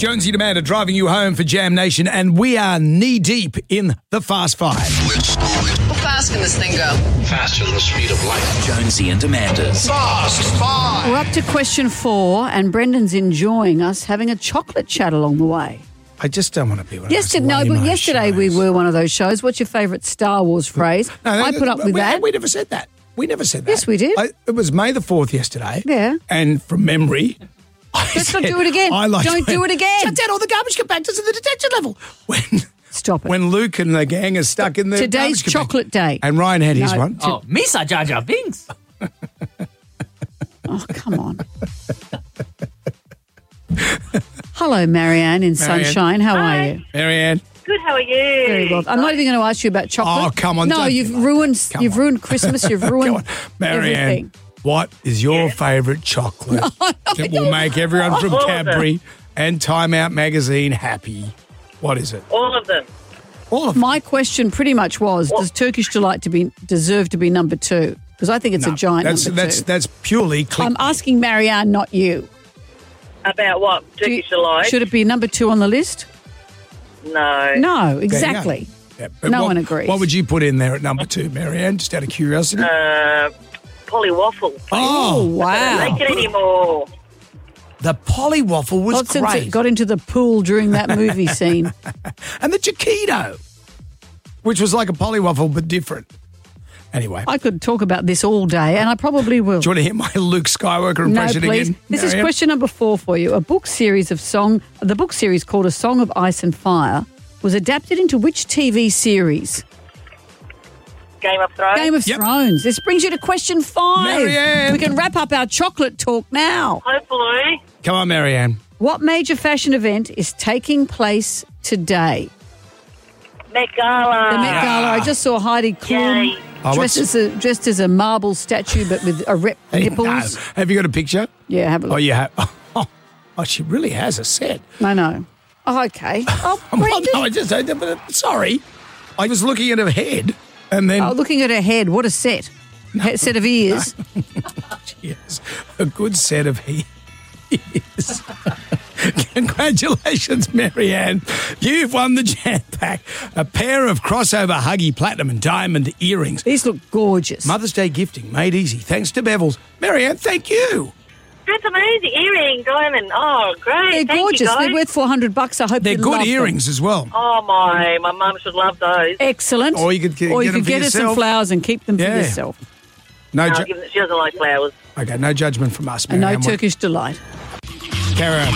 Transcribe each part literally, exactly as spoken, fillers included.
Jonesy and Amanda driving you home for Jam Nation, and we are knee-deep in the Fast Five. How fast can this thing go? Faster than the speed of light. Jonesy and Amanda's Fast Five. We're up to question four, and Brendan's enjoying us having a chocolate chat along the way. I just don't want to be one of Yesterday, those no, but lame-o yesterday shows. we were one of those shows. What's your favourite Star Wars phrase? No, no, I put up we, with we, that. We never said that. We never said that. Yes, we did. I, it was May the fourth yesterday. Yeah. And from memory, I Let's said, not do it again. I like Don't when- do it again. Shut down all the garbage compactors at the detention level. When Stop it. when Luke and the gang are stuck in the Today's garbage compactor. chocolate day. And Ryan had his No. one. Oh, Misa Jar Jar Binks. Oh, come on. Hello, Marianne in Marianne. Sunshine. How Hi. are you? Marianne. Good, how are you? Very well. I'm not even going to ask you about chocolate. Oh, come on, No, don't you've be like ruined. that. Come You've on. ruined Christmas. You've ruined Go on. Marianne, everything. what is your favourite chocolate that will make everyone from All of them. Cadbury and Time Out magazine happy? What is it? All of them. All of My question pretty much was: does Turkish Delight to be deserve to be number two? Because I think it's No, a giant that's, number that's, two. That's purely click. I'm asking Marianne, not you. About what? Do you- Turkish Delight? Should it be number two on the list? No. No, exactly. Yeah, but No what, one agrees. What would you put in there at number two, Marianne, just out of curiosity? Uh, Polly Waffle. Oh, Don't wow. make it anymore. The Polly Waffle was Not since great. it got into the pool during that movie scene. And the Chiquito, which was like a Polly Waffle but different. Anyway, I could talk about this all day, and I probably will. do you want to hear my Luke Skywalker No, impression please. again? This is Marianne? question number four for you. A book series of song, the book series called A Song of Ice and Fire, was adapted into which T V series? Game of Thrones. Game of Yep. Thrones. This brings you to question five. Marianne. We can wrap up our chocolate talk now. Hopefully. Come on, Marianne. What major fashion event is taking place today? Met Gala. The Met Gala. I just saw Heidi Klum Yay. Oh, dressed, what's- as a, dressed as a marble statue but with a rep Hey, nipples. no. Have you got a picture? Yeah, have a look. Oh, you have. Oh, oh, she really has a set. I know. Oh, okay. Oh, Well, Brendan. no, I just, I, but, uh, sorry. I was looking at her head and then Oh, looking at her head. What a set. A set of ears. she has a good set of ears. Congratulations, Marianne. You've won the Jam Pack. A pair of crossover Huggy Platinum and Diamond earrings. These look gorgeous. Mother's Day gifting made easy thanks to Bevel's. Marianne, thank you. That's amazing. Earring, diamond. Oh, great. They're Thank gorgeous. You guys. They're worth four hundred bucks. I hope They're you good love them. earrings as well. Oh, my. My mum should love those. Excellent. Or you could get- or you get them could for get her some yourself. flowers and keep them Yeah. for yourself. No, No, ju- give them- she doesn't like flowers. okay, no judgment from us, And no Marianne. Turkish Delight. Carry on.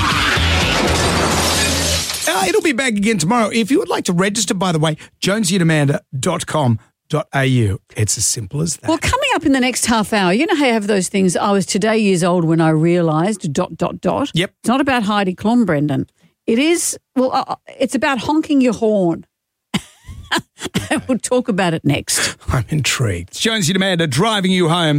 Uh, it'll be back again tomorrow. If you would like to register, by the way, jonesy and amanda dot com dot a u. It's as simple as that. Well, coming up in the next half hour, you know how you have those things, I was today years old when I realised, dot, dot, dot. Yep. It's not about Heidi Klum, Brendan. It is, well, uh, it's about honking your horn. And we'll talk about it next. I'm intrigued. It's Jonesy and Amanda driving you home.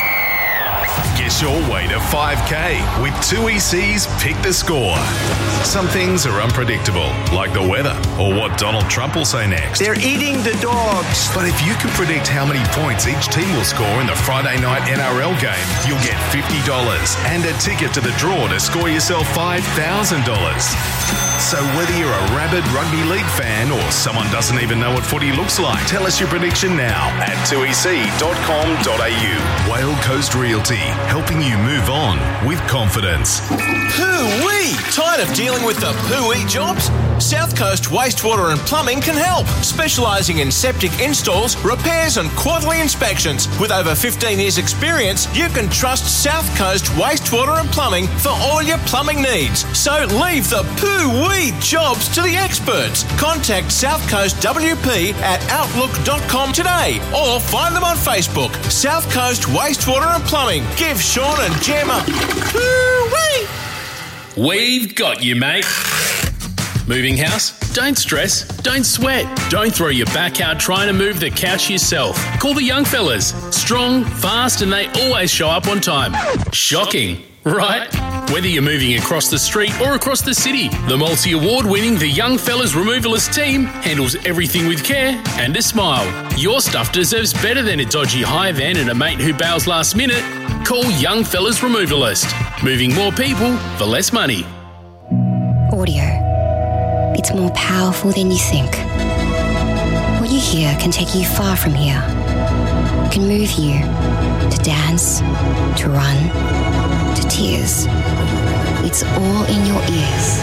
Guess your way to five K with two E C's Pick the Score. Some things are unpredictable, like the weather or what Donald Trump will say next. They're eating the dogs. But if you can predict how many points each team will score in the Friday night N R L game, you'll get fifty dollars and a ticket to the draw to score yourself five thousand dollars. So whether you're a rabid rugby league fan or someone doesn't even know what footy looks like, tell us your prediction now at two e c dot com dot a u. Whale Coast Realty, helping you move on with confidence. Poo-wee! Tired of dealing with the poo-wee jobs? South Coast Wastewater and Plumbing can help. Specialising in septic installs, repairs and quarterly inspections. With over fifteen years experience, you can trust South Coast Wastewater and Plumbing for all your plumbing needs. So leave the poo-wee jobs to the experts. Contact South Coast W P at outlook dot com today or find them on Facebook. South Coast Wastewater and Plumbing. Give Sean and Gemma poo-wee! We've got you, mate. Moving house? Don't stress. Don't sweat. Don't throw your back out trying to move the couch yourself. Call the young fellas. Strong, fast, and they always show up on time. Shocking, right? Whether you're moving across the street or across the city, the multi-award-winning The Young Fellas Removalist team handles everything with care and a smile. Your stuff deserves better than a dodgy hire van and a mate who bails last minute. Call Young Fellas Removalist. Moving more people for less money. Audio. It's more powerful than you think. What you hear can take you far from here. Can move you to dance, to run, to tears. It's all in your ears.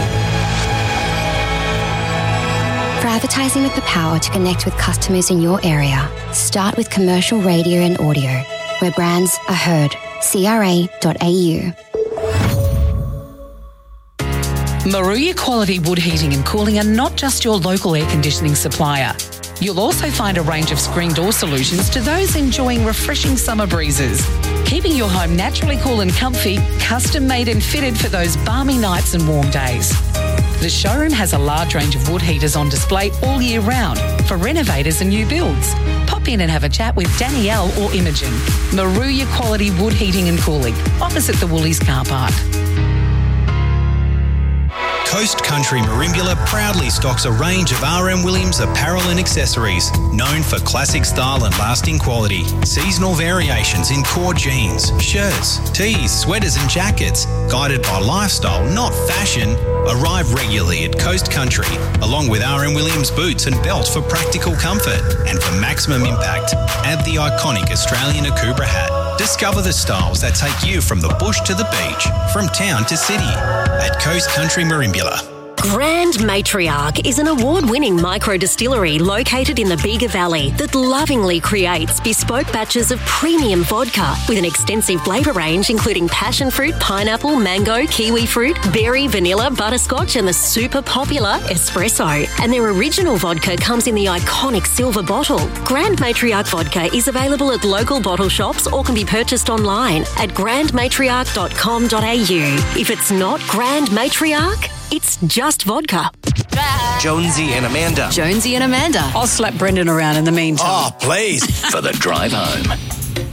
For advertising with the power to connect with customers in your area, start with commercial radio and audio, where brands are heard. C R A dot A U. Maruya Quality Wood Heating and Cooling are not just your local air conditioning supplier. You'll also find a range of screen door solutions to those enjoying refreshing summer breezes, keeping your home naturally cool and comfy, custom made and fitted for those balmy nights and warm days. The showroom has a large range of wood heaters on display all year round for renovators and new builds. Pop in and have a chat with Danielle or Imogen. Maruya Quality Wood Heating and Cooling, opposite the Woolies car park. Coast Country Merimbula proudly stocks a range of R M Williams apparel and accessories, known for classic style and lasting quality. Seasonal variations in core jeans, shirts, tees, sweaters and jackets, guided by lifestyle, not fashion, arrive regularly at Coast Country, along with R M Williams boots and belts for practical comfort. And for maximum impact, add the iconic Australian Akubra hat. Discover the styles that take you from the bush to the beach, from town to city, at Coast Country Merimbula. Grand Matriarch is an award-winning micro-distillery located in the Bega Valley that lovingly creates bespoke batches of premium vodka with an extensive flavour range including passion fruit, pineapple, mango, kiwi fruit, berry, vanilla, butterscotch and the super popular espresso. And their original vodka comes in the iconic silver bottle. Grand Matriarch vodka is available at local bottle shops or can be purchased online at grand matriarch dot com dot a u. If it's not Grand Matriarch, it's just vodka. Jonesy and Amanda. Jonesy and Amanda. I'll slap Brendan around in the meantime. Oh, please. For the drive home.